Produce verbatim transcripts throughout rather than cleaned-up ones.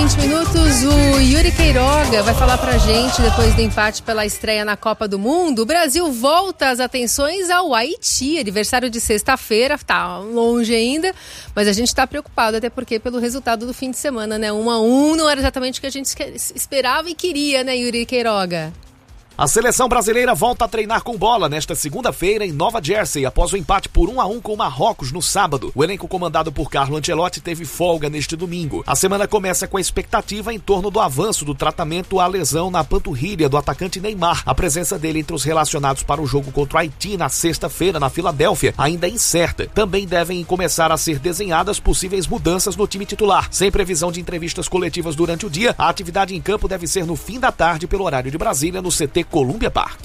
vinte minutos, o Yuri Queiroga vai falar pra gente, depois do empate pela estreia na Copa do Mundo, o Brasil volta as atenções ao Haiti, aniversário de sexta-feira, tá longe ainda, mas a gente tá preocupado, até porque pelo resultado do fim de semana, né, um a um não era exatamente o que a gente esperava e queria, né, Yuri Queiroga? A seleção brasileira volta a treinar com bola nesta segunda-feira em Nova Jersey, após o empate por um a um com o Marrocos no sábado. O elenco comandado por Carlo Ancelotti teve folga neste domingo. A semana começa com a expectativa em torno do avanço do tratamento à lesão na panturrilha do atacante Neymar. A presença dele entre os relacionados para o jogo contra o Haiti na sexta-feira na Filadélfia ainda é incerta. Também devem começar a ser desenhadas possíveis mudanças no time titular. Sem previsão de entrevistas coletivas durante o dia, a atividade em campo deve ser no fim da tarde pelo horário de Brasília no C T Columbia Park.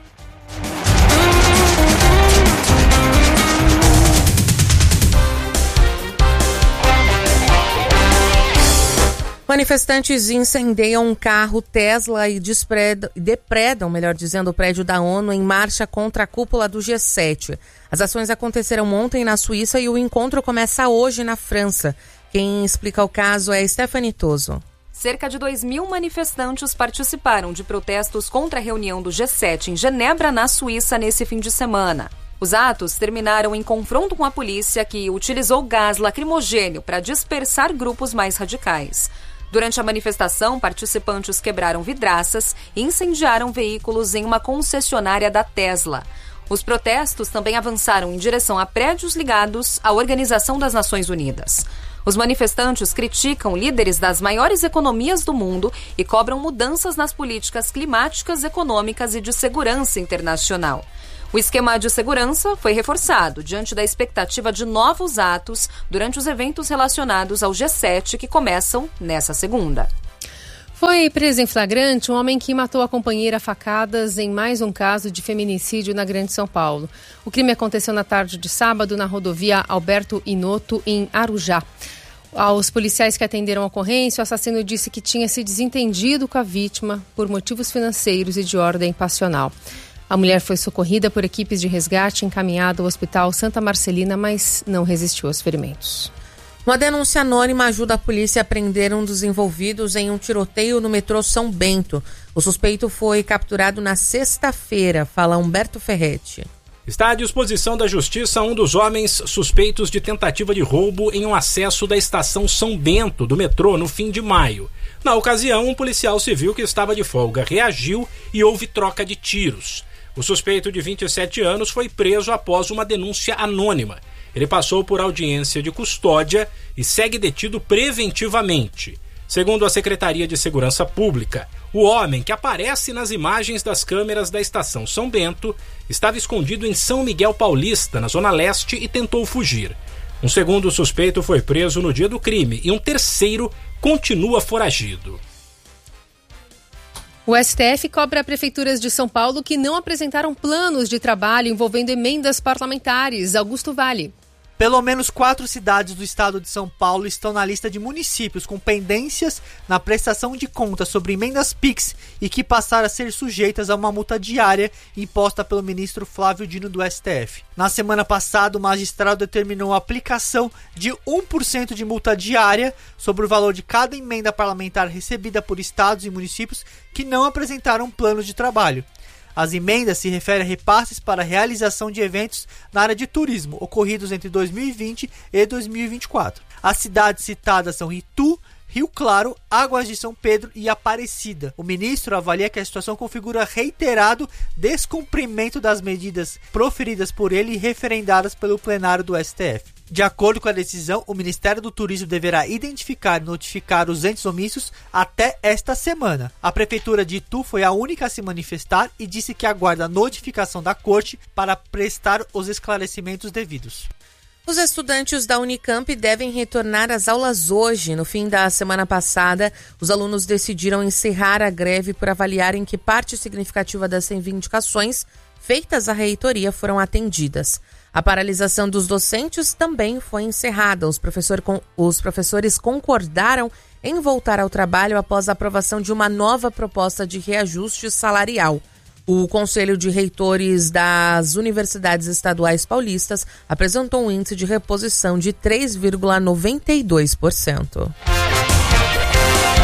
Manifestantes incendeiam um carro Tesla e despredam, depredam, melhor dizendo, o prédio da ONU em marcha contra a cúpula do G sete. As ações aconteceram ontem na Suíça e o encontro começa hoje na França. Quem explica o caso é Stephanie Toso. Cerca de dois mil manifestantes participaram de protestos contra a reunião do G sete em Genebra, na Suíça, nesse fim de semana. Os atos terminaram em confronto com a polícia, que utilizou gás lacrimogênio para dispersar grupos mais radicais. Durante a manifestação, participantes quebraram vidraças e incendiaram veículos em uma concessionária da Tesla. Os protestos também avançaram em direção a prédios ligados à Organização das Nações Unidas. Os manifestantes criticam líderes das maiores economias do mundo e cobram mudanças nas políticas climáticas, econômicas e de segurança internacional. O esquema de segurança foi reforçado diante da expectativa de novos atos durante os eventos relacionados ao G sete que começam nessa segunda. Foi preso em flagrante um homem que matou a companheira a facadas em mais um caso de feminicídio na Grande São Paulo. O crime aconteceu na tarde de sábado na rodovia Alberto Inoto, em Arujá. Aos policiais que atenderam a ocorrência, o assassino disse que tinha se desentendido com a vítima por motivos financeiros e de ordem passional. A mulher foi socorrida por equipes de resgate e encaminhada ao Hospital Santa Marcelina, mas não resistiu aos ferimentos. Uma denúncia anônima ajuda a polícia a prender um dos envolvidos em um tiroteio no metrô São Bento. O suspeito foi capturado na sexta-feira, fala Humberto Ferretti. Está à disposição da Justiça um dos homens suspeitos de tentativa de roubo em um acesso da estação São Bento do metrô no fim de maio. Na ocasião, um policial civil que estava de folga reagiu e houve troca de tiros. O suspeito de vinte e sete anos foi preso após uma denúncia anônima. Ele passou por audiência de custódia e segue detido preventivamente. Segundo a Secretaria de Segurança Pública, o homem, que aparece nas imagens das câmeras da estação São Bento, estava escondido em São Miguel Paulista, na Zona Leste, e tentou fugir. Um segundo suspeito foi preso no dia do crime e um terceiro continua foragido. O S T F cobra prefeituras de São Paulo que não apresentaram planos de trabalho envolvendo emendas parlamentares. Augusto Vale. Pelo menos quatro cidades do estado de São Paulo estão na lista de municípios com pendências na prestação de contas sobre emendas Pix e que passaram a ser sujeitas a uma multa diária imposta pelo ministro Flávio Dino do S T F. Na semana passada, o magistrado determinou a aplicação de um por cento de multa diária sobre o valor de cada emenda parlamentar recebida por estados e municípios que não apresentaram planos de trabalho. As emendas se referem a repasses para a realização de eventos na área de turismo, ocorridos entre dois mil e vinte e dois mil e vinte e quatro. As cidades citadas são Itu, Rio Claro, Águas de São Pedro e Aparecida. O ministro avalia que a situação configura reiterado descumprimento das medidas proferidas por ele e referendadas pelo plenário do S T F. De acordo com a decisão, o Ministério do Turismo deverá identificar e notificar os entes omissos até esta semana. A Prefeitura de Itu foi a única a se manifestar e disse que aguarda a notificação da Corte para prestar os esclarecimentos devidos. Os estudantes da Unicamp devem retornar às aulas hoje. No fim da semana passada, os alunos decidiram encerrar a greve por avaliarem que parte significativa das reivindicações feitas à reitoria foram atendidas. A paralisação dos docentes também foi encerrada. Os, professor, os professores concordaram em voltar ao trabalho após a aprovação de uma nova proposta de reajuste salarial. O Conselho de Reitores das Universidades Estaduais Paulistas apresentou um índice de reposição de três vírgula noventa e dois por cento.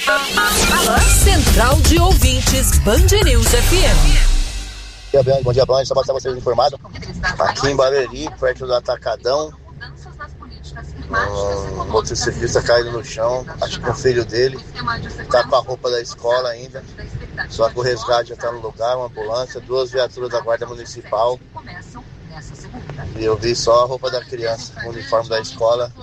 Central de Ouvintes, Band News F M. Bom dia, Band. Só para estar vocês informados. Aqui em Barueri, perto do Atacadão, um motociclista caído no chão, acho que é o filho dele, tá com a roupa da escola ainda, só que o resgate já tá no lugar, uma ambulância, duas viaturas da Guarda Municipal, e eu vi só a roupa da criança, o uniforme da escola,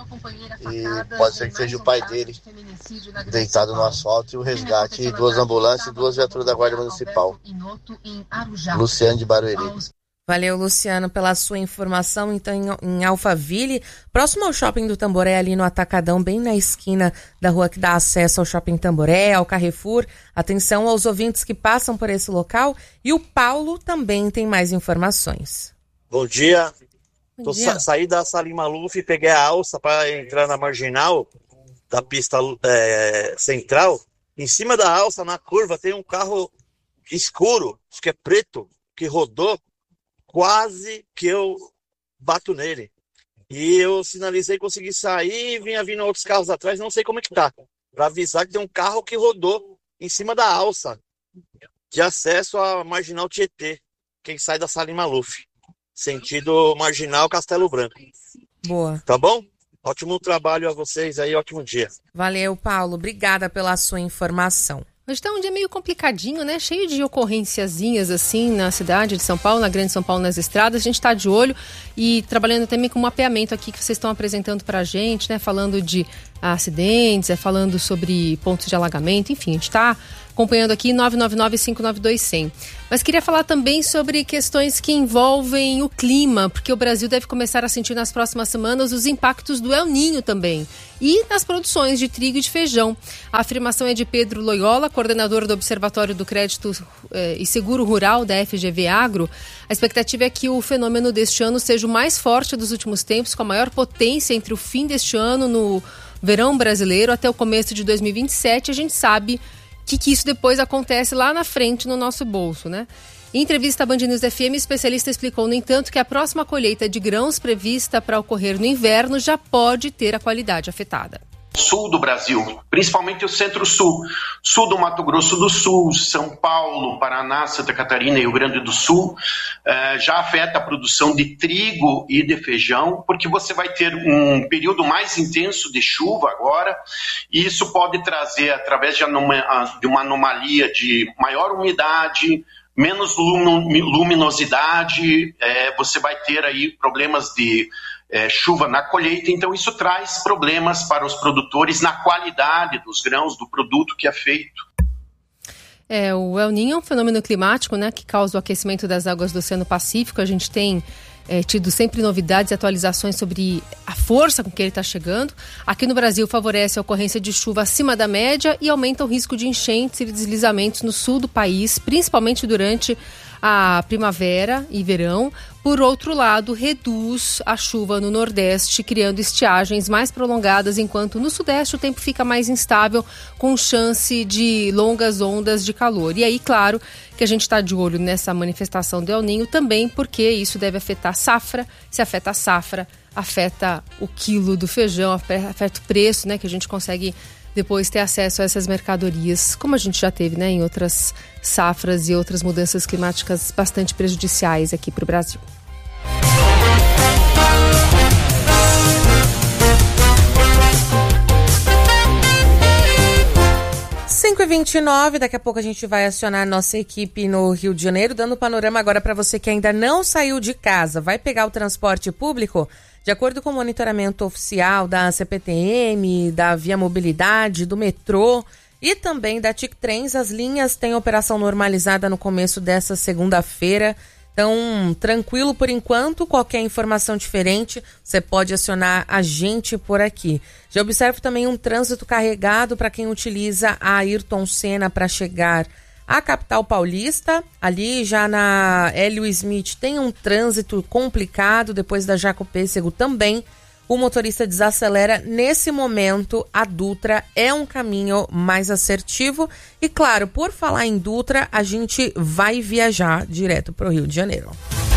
e pode ser que seja o pai dele deitado no asfalto, e o resgate, e duas ambulâncias e duas viaturas da Guarda Municipal. Luciano de Barueri. Valeu, Luciano, pela sua informação. Então, em, em Alphaville, próximo ao Shopping do Tamboré, ali no Atacadão, bem na esquina da rua que dá acesso ao Shopping Tamboré, ao Carrefour. Atenção aos ouvintes que passam por esse local. E o Paulo também tem mais informações. Bom dia. Bom Tô dia. Sa- saí da Salim Maluf e peguei a alça para entrar na marginal da pista é, central. Em cima da alça, na curva, tem um carro escuro, acho que é preto, que rodou. Quase que eu bato nele. E eu sinalizei, consegui sair e vinha vindo outros carros atrás, não sei como é que tá. Para avisar que tem um carro que rodou em cima da alça de acesso à Marginal Tietê, quem sai da Salim Maluf. Sentido Marginal Castelo Branco. Boa. Tá bom? Ótimo trabalho a vocês aí, ótimo dia. Valeu, Paulo. Obrigada pela sua informação. Hoje tá um dia meio complicadinho, né? Cheio de ocorrênciazinhas assim na cidade de São Paulo, na Grande São Paulo, nas estradas. A gente tá de olho e trabalhando também com um mapeamento aqui que vocês estão apresentando pra gente, né? Falando de acidentes, é falando sobre pontos de alagamento, enfim, a gente tá acompanhando aqui nove nove nove, cinco nove dois, zero zero. Mas queria falar também sobre questões que envolvem o clima, porque o Brasil deve começar a sentir nas próximas semanas os impactos do El Niño também. E nas produções de trigo e de feijão. A afirmação é de Pedro Loyola, coordenador do Observatório do Crédito eh, e Seguro Rural da F G V Agro. A expectativa é que o fenômeno deste ano seja o mais forte dos últimos tempos, com a maior potência entre o fim deste ano no verão brasileiro até o começo de dois mil e vinte e sete. A gente sabe que, que isso depois acontece lá na frente no nosso bolso, né? Em entrevista à Band News F M, o especialista explicou, no entanto, que a próxima colheita de grãos prevista para ocorrer no inverno já pode ter a qualidade afetada. Sul do Brasil, principalmente o centro-sul, sul do Mato Grosso do Sul, São Paulo, Paraná, Santa Catarina e Rio Grande do Sul, eh, já afeta a produção de trigo e de feijão, porque você vai ter um período mais intenso de chuva agora, e isso pode trazer, através de uma, de uma anomalia de maior umidade, menos luminosidade, eh, você vai ter aí problemas de É, chuva na colheita, então isso traz problemas para os produtores na qualidade dos grãos, do produto que é feito. É, o El Niño é um fenômeno climático, né, que causa o aquecimento das águas do Oceano Pacífico. A gente tem é, tido sempre novidades e atualizações sobre a força com que ele está chegando. Aqui no Brasil favorece a ocorrência de chuva acima da média e aumenta o risco de enchentes e deslizamentos no sul do país, principalmente durante a primavera e verão. Por outro lado, reduz a chuva no Nordeste, criando estiagens mais prolongadas, enquanto no Sudeste o tempo fica mais instável, com chance de longas ondas de calor. E aí, claro, que a gente está de olho nessa manifestação do El Niño também, porque isso deve afetar a safra. Se afeta a safra, afeta o quilo do feijão, afeta o preço, né, que a gente consegue depois ter acesso a essas mercadorias, como a gente já teve, né, em outras safras e outras mudanças climáticas bastante prejudiciais aqui para o Brasil. cinco e vinte e nove, daqui a pouco a gente vai acionar a nossa equipe no Rio de Janeiro, dando panorama agora para você que ainda não saiu de casa, vai pegar o transporte público. De acordo com o monitoramento oficial da C P T M, da Via Mobilidade, do metrô e também da Tic Trens, as linhas têm operação normalizada no começo dessa segunda-feira. Então, tranquilo por enquanto. Qualquer informação diferente, você pode acionar a gente por aqui. Já observo também um trânsito carregado para quem utiliza a Ayrton Senna para chegar à capital paulista. Ali já na Hélio Smith tem um trânsito complicado, depois da Jaco Pêssego também. O motorista desacelera. Nesse momento, a Dutra é um caminho mais assertivo. E claro, por falar em Dutra, a gente vai viajar direto para o Rio de Janeiro.